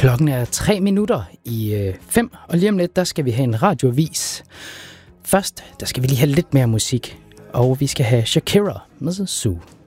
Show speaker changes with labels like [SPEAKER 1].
[SPEAKER 1] Klokken er 3 minutter i 5, og lige om lidt, der skal vi have en radioavis. Først, der skal vi lige have lidt mere musik, og vi skal have Shakira med Zoo.